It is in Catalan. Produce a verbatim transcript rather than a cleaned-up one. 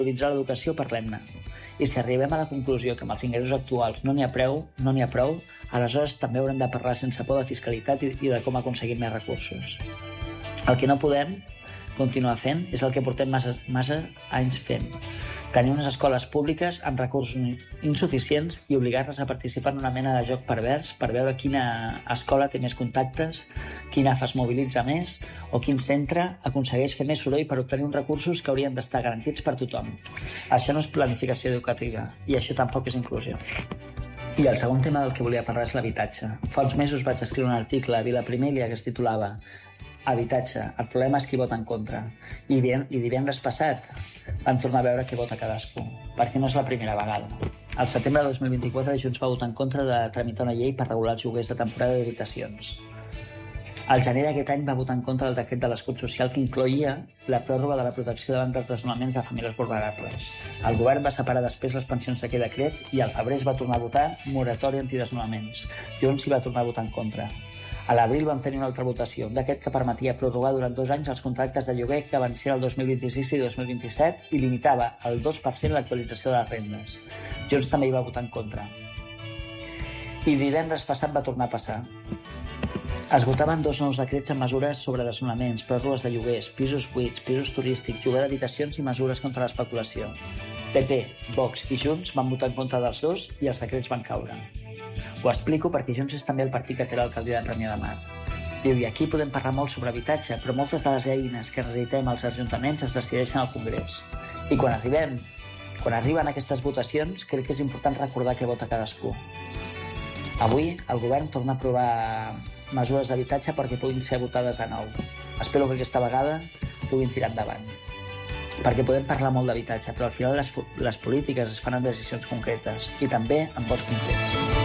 prioritzar l'educació, parlem-ne. I si arribem a la conclusió que amb els ingressos actuals no n'hi ha prou, no n'hi ha prou, aleshores també haurem de parlar sense por de fiscalitat i de com aconseguir més recursos. El que no podem continuar fent és el que portem massa, massa anys fent. Tenir unes escoles públiques amb recursos insuficients i obligar-les a participar en una mena de joc pervers per veure quina escola té més contactes, quina es mobilitza més o quin centre aconsegueix fer més soroll per obtenir uns recursos que haurien d'estar garantits per tothom. Això no és planificació educativa i això tampoc és inclusió. I el segon tema del que volia parlar és l'habitatge. Fa uns mesos vaig escriure un article a Vila Primella que es titulava Habitatge, el problema és qui vota en contra. I, bien, i divendres passat vam tornar a veure què vota cadascú, perquè no és la primera vegada. Al setembre de dos mil vint-i-quatre, Junts va votar en contra de tramitar una llei per regular els lloguers de temporada d'habitacions. Al gener d'aquest any va votar en contra del decret de l'escut social que incloïa la pròrroga de la protecció davant dels desnonaments de famílies vulnerables. El govern va separar després les pensions d'aquest decret i al febrer es va tornar a votar moratòria antidesnonaments. Junts hi va tornar a votar en contra. A l'abril vam tenir una altra votació, un decret que permetia prorrogar durant dos anys els contractes de lloguer que van ser el dos mil vint-i-sis i dos mil vint-i-set i limitava el dos per cent l'actualització de les rendes. Junts també hi va votar en contra. I divendres passat va tornar a passar. Es votaven dos nous decrets amb mesures sobre desnonaments, pròrrogues de lloguers, pisos buits, pisos turístics, lloguer d'habitacions i mesures contra l'especulació. P P, Vox i Junts van votar en contra dels dos i els decrets van caure. Ho explico perquè Junts és també el partit que té l'alcaldia de Premià de Mar. Diu, i aquí podem parlar molt sobre habitatge, però moltes de les eines que necessitem als ajuntaments es decideixen al Congrés. I quan arribem, quan arriben aquestes votacions, crec que és important recordar què vota cadascú. Avui, el govern torna a aprovar mesures d'habitatge perquè puguin ser votades de nou. Espero que aquesta vegada puguin tirar endavant. Perquè podem parlar molt d'habitatge, però al final les, les polítiques es fan en decisions concretes i també en vots concrets.